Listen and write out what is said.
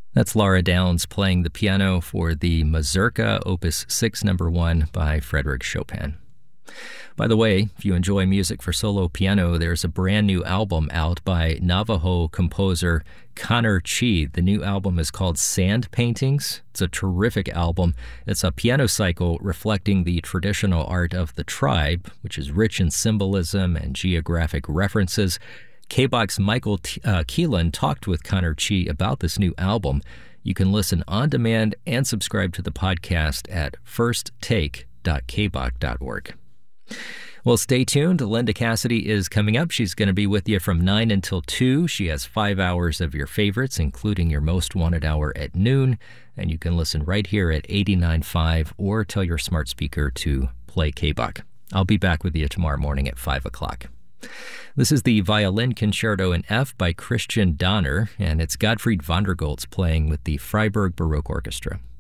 That's Laura Downs playing the piano for the Mazurka Opus 6 No. 1 by Frédéric Chopin. By the way, if you enjoy music for solo piano, there's a brand new album out by Navajo composer Connor Chi. The new album is called Sand Paintings. It's a terrific album. It's a piano cycle reflecting the traditional art of the tribe, which is rich in symbolism and geographic references. KBOX Michael Keelan talked with Connor Chi about this new album. You can listen on demand and subscribe to the podcast at firsttake.kbok.org. Well, stay tuned. Linda Cassidy is coming up. She's going to be with you from 9 until 2. She has 5 hours of your favorites, including your most wanted hour at noon. And you can listen right here at 89.5 or tell your smart speaker to play KBOK. I'll be back with you tomorrow morning at 5 o'clock. This is the Violin Concerto in F by Christian Donner, and it's Gottfried Vondergoltz playing with the Freiburg Baroque Orchestra.